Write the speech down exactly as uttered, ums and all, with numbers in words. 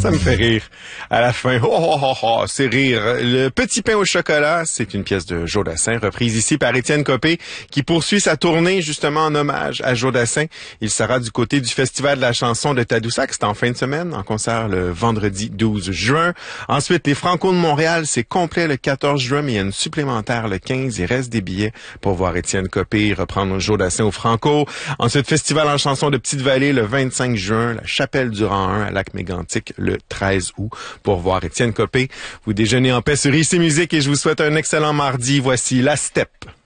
Ça me fait rire. À la fin, oh, oh, oh, oh, c'est rire. Le petit pain au chocolat, c'est une pièce de Jodassin, reprise ici par Étienne Copé, qui poursuit sa tournée justement en hommage à Jodassin. Il sera du côté du Festival de la chanson de Tadoussac, c'est en fin de semaine, en concert le vendredi douze juin. Ensuite, les Franco de Montréal, c'est complet le quatorze juin, mais il y a une supplémentaire le quinze. Il reste des billets pour voir Étienne Copé reprendre Jodassin au Franco. Ensuite, Festival en chanson de Petite-Vallée le vingt-cinq juin, la Chapelle du Rang un à Lac-Mégantic le treize août pour voir Étienne Copé. Vous déjeunez en paix sur Ici Musique et je vous souhaite un excellent mardi. Voici La Steppe.